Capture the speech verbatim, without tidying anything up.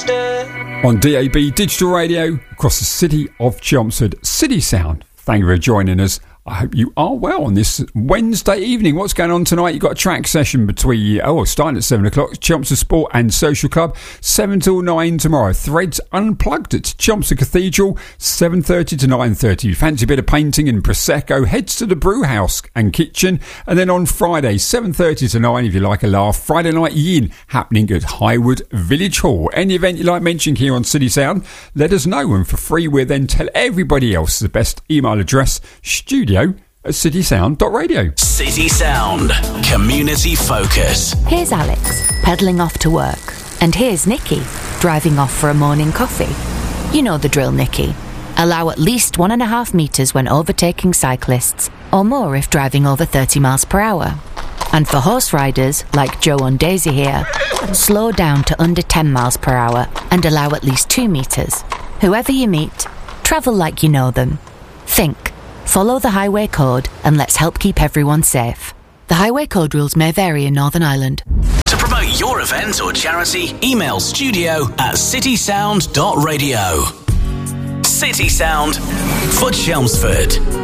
instead. On D A B Digital Radio across the city of Chelmsford, City Sound. Thank you for joining us. I hope you are well on this Wednesday evening. What's going on tonight? You've got a track session between, oh, starting at seven o'clock, Chelmsford Sport and Social Club, seven till nine tomorrow. Threads Unplugged at Chelmsford Cathedral, seven thirty to nine thirty. You fancy a bit of painting and Prosecco, heads to the brew house and kitchen. And then on Friday, seven thirty to nine, if you like a laugh, Friday Night Yin happening at Highwood Village Hall. Any event you like mentioning here on City Sound, let us know. And for free, we'll then tell everybody else the best email address, studio at city sound dot radio. City Sound, community focus. Here's Alex, pedalling off to work. And here's Nikki, driving off for a morning coffee. You know the drill, Nikki. Allow at least one and a half metres when overtaking cyclists, or more if driving over thirty miles per hour. And for horse riders, like Joe and Daisy here, slow down to under ten miles per hour and allow at least two metres. Whoever you meet, travel like you know them. Think. Follow the highway code and let's help keep everyone safe. The highway code rules may vary in Northern Ireland. To promote your event or charity, email studio at city sound dot radio. City Sound for Chelmsford.